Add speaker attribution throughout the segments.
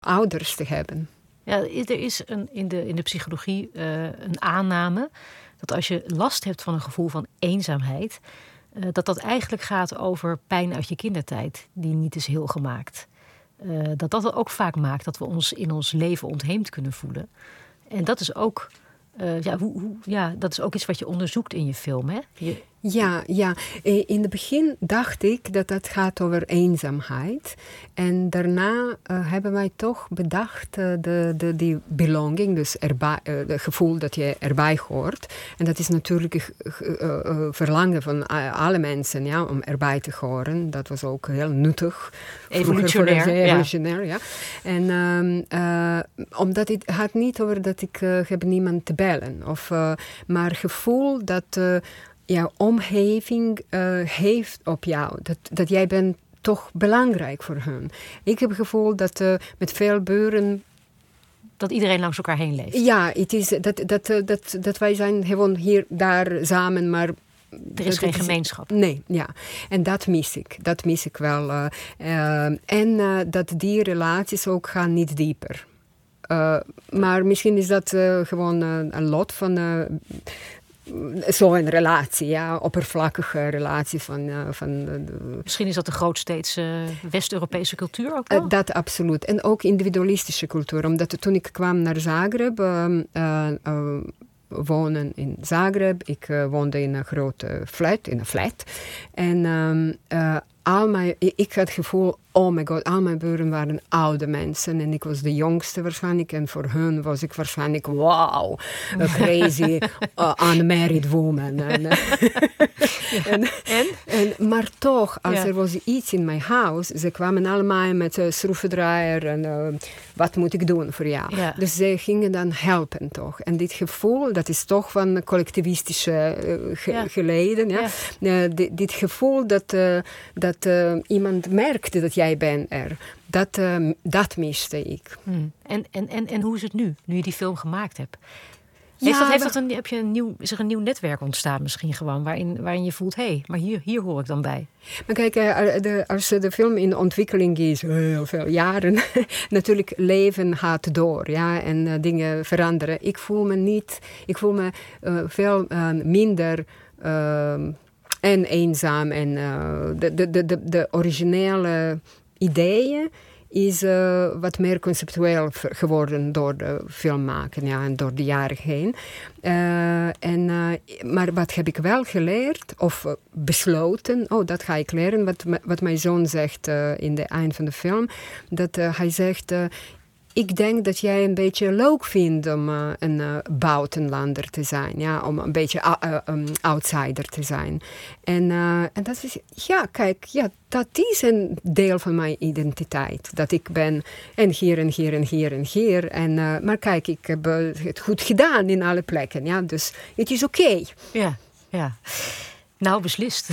Speaker 1: ouders te hebben.
Speaker 2: Ja, er is in de psychologie een aanname dat als je last hebt van een gevoel van eenzaamheid, dat eigenlijk gaat over pijn uit je kindertijd die niet is heel gemaakt. Dat ook vaak maakt dat we ons in ons leven ontheemd kunnen voelen. En dat is ook, dat is ook iets wat je onderzoekt in je film, hè?
Speaker 1: Ja. In het begin dacht ik dat het gaat over eenzaamheid. En daarna hebben wij toch bedacht die belonging, dus het gevoel dat je erbij hoort. En dat is natuurlijk een verlangen van alle mensen, ja, om erbij te horen. Dat was ook heel nuttig.
Speaker 2: Evolutionair.
Speaker 1: Ja. En omdat het gaat niet over dat ik heb niemand te bellen. Maar het gevoel dat jouw omgeving heeft op jou. Dat jij bent toch belangrijk voor hen. Ik heb het gevoel dat met veel buren...
Speaker 2: Dat iedereen langs elkaar heen leeft.
Speaker 1: Ja, het is dat wij zijn gewoon hier, daar samen, maar...
Speaker 2: Er is geen gemeenschap.
Speaker 1: Nee, ja. En dat mis ik. Dat mis ik wel. En dat die relaties ook gaan niet dieper. Maar misschien is dat gewoon een lot van... Zo'n relatie, ja, oppervlakkige relatie van
Speaker 2: Misschien is dat de grootsteedse West-Europese cultuur ook wel?
Speaker 1: Dat absoluut. En ook individualistische cultuur. Omdat toen ik kwam naar Zagreb, wonen in Zagreb. Ik woonde in een grote flat. En ik had het gevoel, oh my god, al mijn buren waren oude mensen. En ik was de jongste waarschijnlijk. En voor hun was ik waarschijnlijk, wow, a crazy unmarried woman. Maar toch, als er was iets in mijn huis, ze kwamen allemaal met een schroevendraaier en wat moet ik doen voor jou? Ja. Dus ze gingen dan helpen toch. En dit gevoel, dat is toch van collectivistische geleden. Ja? Ja. Dit gevoel dat iemand merkte dat jij bent er. Dat miste ik.
Speaker 2: En hoe is het nu je die film gemaakt hebt? Is er een nieuw netwerk ontstaan misschien gewoon, waarin je voelt, hé, maar hier hoor ik dan bij?
Speaker 1: Maar kijk, als de film in ontwikkeling is, heel veel jaren, natuurlijk leven gaat door, ja, en dingen veranderen. Ik voel me veel minder en eenzaam en de originele ideeën is wat meer conceptueel geworden door de film maken, ja, en door de jaren heen. Maar wat heb ik wel geleerd, of besloten, dat ga ik leren, wat mijn zoon zegt in het eind van de film, dat hij zegt... Ik denk dat jij een beetje leuk vindt om een buitenlander te zijn. Ja, om een beetje outsider te zijn. En dat is, ja, kijk, ja, dat is een deel van mijn identiteit. Dat ik ben en hier en hier en hier en hier. Maar kijk, ik heb het goed gedaan in alle plekken. Ja, dus het is oké.
Speaker 2: Ja. Nou, beslist.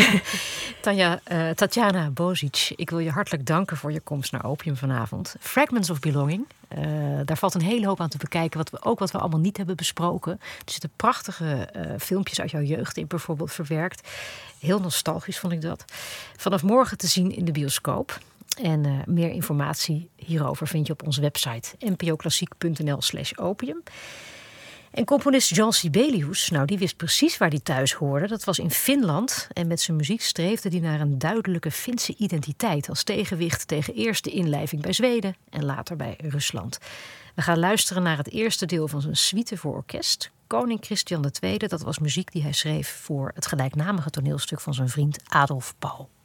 Speaker 2: Tatjana Bozic, ik wil je hartelijk danken voor je komst naar Opium vanavond. Fragments of Belonging. Daar valt een hele hoop aan te bekijken, wat we allemaal niet hebben besproken. Er zitten prachtige filmpjes uit jouw jeugd in bijvoorbeeld verwerkt. Heel nostalgisch vond ik dat. Vanaf morgen te zien in de bioscoop. En meer informatie hierover vind je op onze website npoklassiek.nl/opium. En componist Jean Sibelius, die wist precies waar hij thuis hoorde. Dat was in Finland. En met zijn muziek streefde hij naar een duidelijke Finse identiteit, als tegenwicht tegen eerst de inlijving bij Zweden en later bij Rusland. We gaan luisteren naar het eerste deel van zijn suite voor orkest. Koning Christian II, dat was muziek die hij schreef voor het gelijknamige toneelstuk van zijn vriend Adolf Paul.